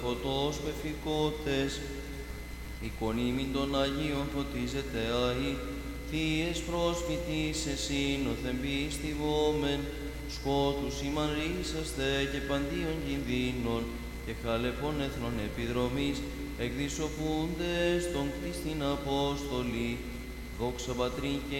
φωτός πεφικότες, εικονίμην των Αγίων φωτίζεται αή, θείες πρόσφυτης εσύν οθεν πίστιβόμεν, σκότους ημαν ρίσαστε και παντίον κινδύνων, και χαλεπών έθνων επιδρομής, εκδισοπούντες των Χριστίν Απόστολοι, δόξα Πατρί και